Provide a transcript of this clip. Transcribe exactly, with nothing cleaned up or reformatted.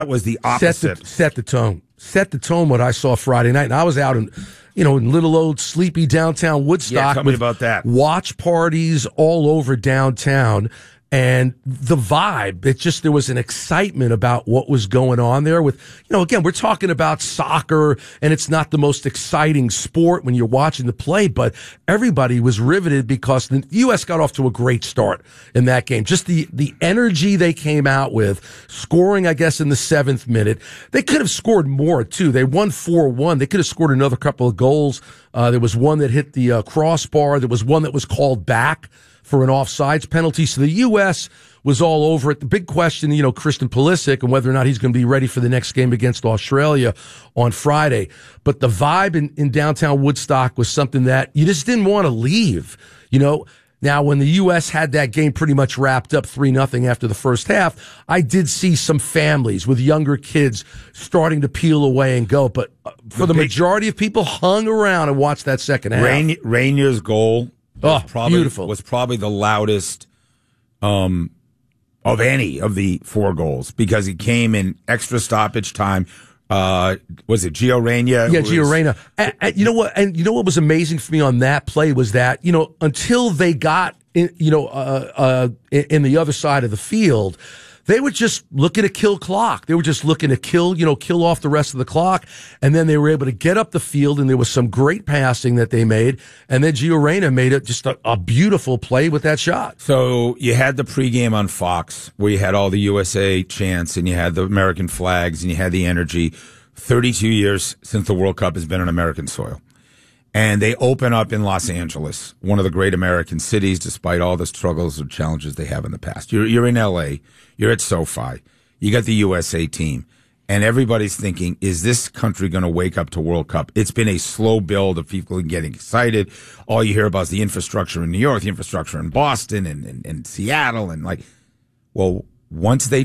That was the Set opposite. the, set the tone. Set the tone what I saw Friday night. And I was out in, you know, in little old sleepy downtown Woodstock. Yeah, tell me with about that. Watch parties all over downtown. And the vibe, it just, there was an excitement about what was going on there with, you know, again, we're talking about soccer and it's not the most exciting sport when you're watching the play, but everybody was riveted because the U S got off to a great start in that game. Just the, the energy they came out with, scoring, I guess, in the seventh minute. They could have scored more too. They won four one. They could have scored another couple of goals. Uh, there was one that hit the uh, crossbar. There was one that was called back for an offsides penalty. So the U S was all over it. The big question, you know, Christian Pulisic and whether or not he's going to be ready for the next game against Australia on Friday. But the vibe in, in downtown Woodstock was something that you just didn't want to leave. You know, now when the U S had that game pretty much wrapped up three nothing after the first half, I did see some families with younger kids starting to peel away and go. But for the, the majority of people hung around and watched that second half. Rain, Rainier's goal Oh, probably, beautiful. Was probably the loudest um, of any of the four goals because he came in extra stoppage time. Uh, was it Gio Reyna? Yeah, Gio Reyna. And, and you know what? And you know what was amazing for me on that play was that, you know, until they got in, you know, uh, uh, in, in the other side of the field, they were just looking to kill clock. They were just looking to kill, you know, kill off the rest of the clock. And then they were able to get up the field, and there was some great passing that they made. And then Gio Reyna made it just a, a beautiful play with that shot. So you had the pregame on Fox where you had all the U S A chants and you had the American flags and you had the energy. thirty-two years since the World Cup has been on American soil. And they open up in Los Angeles, one of the great American cities, despite all the struggles and challenges they have in the past. You're, you're in L A. You're at SoFi. You got the U S A team. And everybody's thinking, is this country going to wake up to World Cup? It's been a slow build of people getting excited. All you hear about is the infrastructure in New York, the infrastructure in Boston and, and, and Seattle. And like, well, once they